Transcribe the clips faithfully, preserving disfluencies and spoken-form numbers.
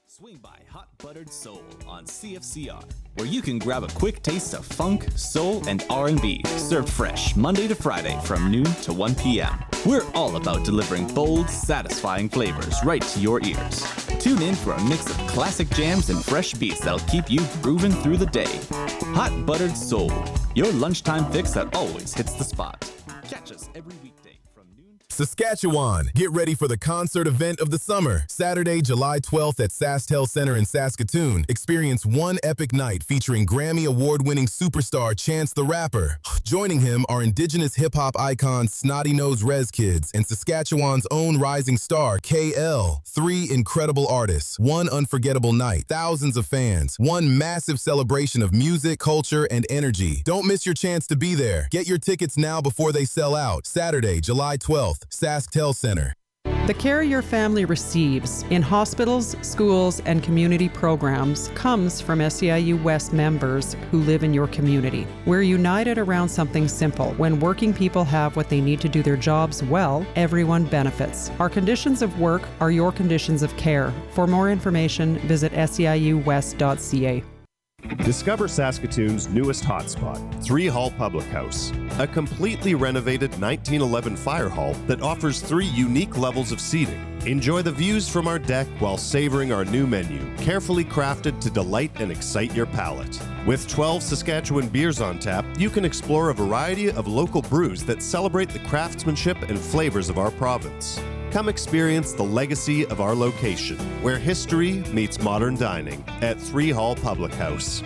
Swing by Hot Buttered Soul on C F C R, where you can grab a quick taste of funk, soul, and R and B, served fresh Monday to Friday from noon to one p.m. We're all about delivering bold, satisfying flavors right to your ears. Tune in for a mix of classic jams and fresh beats that'll keep you grooving through the day. Hot Buttered Soul, your lunchtime fix that always hits the spot. Catch us every weekday from noon to Saskatchewan, get ready for the concert event of the summer. Saturday, July twelfth at SaskTel Center in Saskatoon. Experience one epic night featuring Grammy award-winning superstar Chance the Rapper. Joining him are Indigenous hip-hop icons Snotty Nose Rez Kids and Saskatchewan's own rising star K L. Three incredible artists, one unforgettable night, thousands of fans, one massive celebration of music, culture, and energy. Don't miss your chance to be there. Get your tickets now before they sell out. Saturday, July twelfth, SaskTel Center. The care your family receives in hospitals, schools, and community programs comes from S E I U West members who live in your community. We're united around something simple. When working people have what they need to do their jobs well, everyone benefits. Our conditions of work are your conditions of care. For more information, visit S E I U west dot c a. Discover Saskatoon's newest hotspot, Three Hall Public House, a completely renovated nineteen eleven fire hall that offers three unique levels of seating. Enjoy the views from our deck while savoring our new menu, carefully crafted to delight and excite your palate. With twelve Saskatchewan beers on tap, you can explore a variety of local brews that celebrate the craftsmanship and flavors of our province. Come experience the legacy of our location, where history meets modern dining at Three Hall Public House.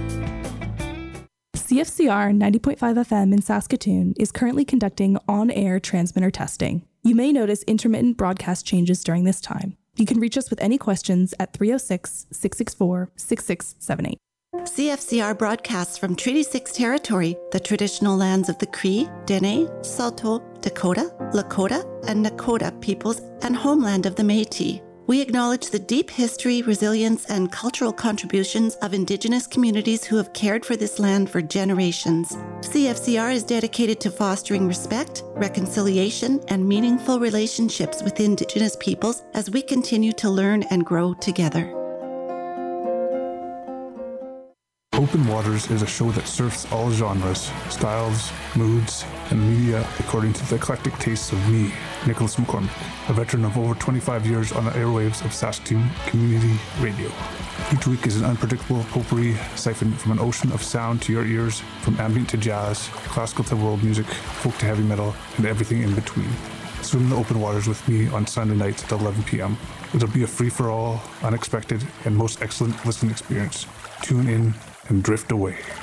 C F C R ninety point five F M in Saskatoon is currently conducting on-air transmitter testing. You may notice intermittent broadcast changes during this time. You can reach us with any questions at three oh six, six six four, six six seven eight. C F C R broadcasts from Treaty six territory, the traditional lands of the Cree, Dene, Saulteaux, Dakota, Lakota, and Nakota peoples, and homeland of the Métis. We acknowledge the deep history, resilience, and cultural contributions of Indigenous communities who have cared for this land for generations. C F C R is dedicated to fostering respect, reconciliation, and meaningful relationships with Indigenous peoples as we continue to learn and grow together. Open Waters is a show that surfs all genres, styles, moods, and media according to the eclectic tastes of me, Nicholas McCormick, a veteran of over twenty-five years on the airwaves of Saskatoon Community Radio. Each week is an unpredictable potpourri siphoned from an ocean of sound to your ears, from ambient to jazz, classical to world music, folk to heavy metal, and everything in between. Swim the open waters with me on Sunday nights at eleven p.m. It'll be a free-for-all, unexpected, and most excellent listening experience. Tune in and drift away.